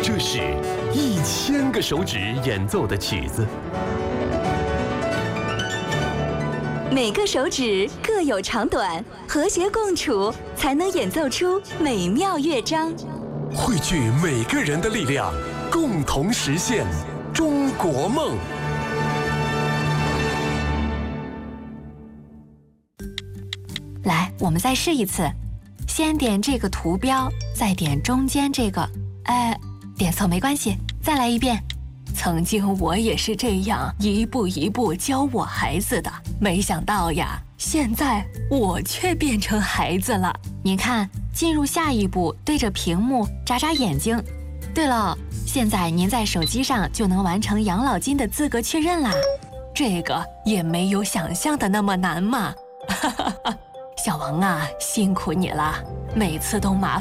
这是1000个手指演奏的曲子， 每个手指各有长短，和谐共处，才能演奏出美妙乐章。 汇聚每个人的力量，共同实现中国梦。 来，我们再试一次，先点这个图标，再点中间这个，点错没关系，再来一遍。曾经我也是这样一步一步教我孩子的，没想到呀，现在我却变成孩子了。您看，进入下一步，对着屏幕眨眨眼睛。对了，现在您在手机上就能完成养老金的资格确认啦，这个也没有想象的那么难嘛。小王啊，辛苦你了，每次都麻烦